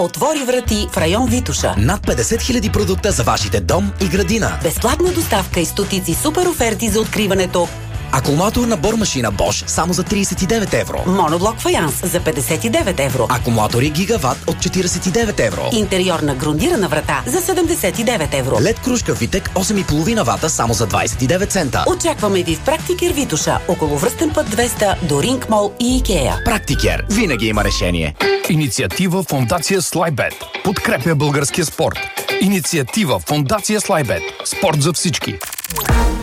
отвори врати в район Витоша. Над 50 000 продукта за вашите дом и градина. Безплатна доставка и стотици супер оферти за откриването. Акумулатор на бормашина Bosch само за 39 евро. Моноблок фаянс за 59 евро. Акумулатори Гигават от 49 евро. Интериорна грундирана врата за 79 евро. LED кружка Витек 8,5 вата само за 29 цента. Очакваме ви в Практикер Витоша, около Връстен път 200 до Ринг Мол и Икеа. Практикер винаги има решение. Инициатива Фондация Слайбет подкрепя българския спорт. Инициатива Фондация Слайбет. Спорт за всички.